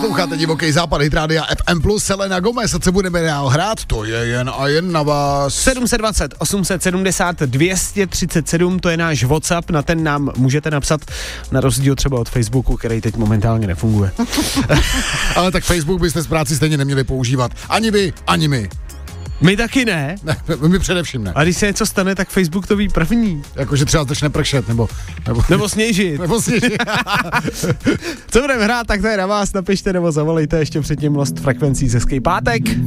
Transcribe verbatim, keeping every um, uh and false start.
Posloucháte Divoký západ, Hit Rádia F M plus, Selena Gomez, a co budeme dál hrát, to je jen a jen na vás. sedm set dvacet, osm set sedmdesát, dvě stě třicet sedm, to je náš WhatsApp, na ten nám můžete napsat, na rozdíl třeba od Facebooku, který teď momentálně nefunguje. Ale tak Facebook byste z práci stejně neměli používat. Ani vy, ani my. My taky ne. Ne, my především ne. A když se něco stane, tak Facebook to ví první. Jakože třeba začne pršet, nebo... Nebo, nebo sněžit. Nebo sněžit. Co budeme hrát, tak to je na vás, napište nebo zavolejte ještě předtím Lost frekvencí ze Skej pátek.